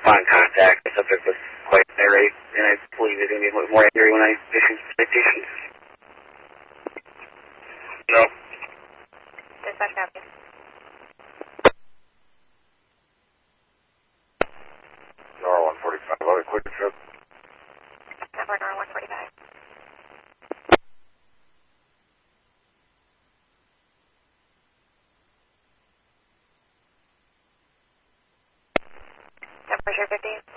upon contact, the subject was quite irate, and I believe he's going to be more angry when I issue citations. No. Dispatch copy. Nora 145, loaded quick trip. Number Nora 145. Temperature 15.